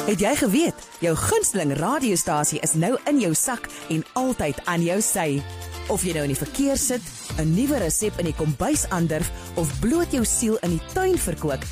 Het jy geweet, jou gunsteling radiostasie is nou in jou sak en altyd aan jou sy? Of jy nou in die verkeer sit, 'n nuwe resep in die kombuis aandurf of bloot jou siel in die tuin verkoop,